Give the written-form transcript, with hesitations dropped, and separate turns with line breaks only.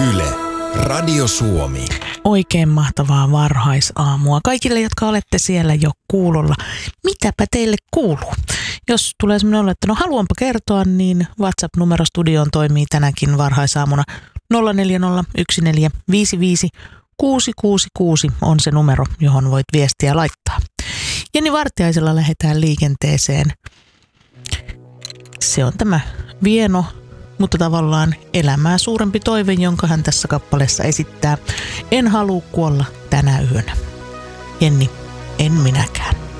Yle, Radio Suomi.
Oikein mahtavaa varhaisaamua kaikille, jotka olette siellä jo kuulolla. Mitäpä teille kuuluu? Jos tulee sellainen olo, että haluanpa kertoa, niin WhatsApp-numero studioon toimii tänäkin varhaisaamuna. 0401455666 on se numero, johon voit viestiä laittaa. Jenni Vartiaisella lähdetään liikenteeseen. Se on tämä vieno, mutta tavallaan elämää suurempi toive, jonka hän tässä kappaleessa esittää. En halua kuolla tänä yönä. Jenni, en minäkään.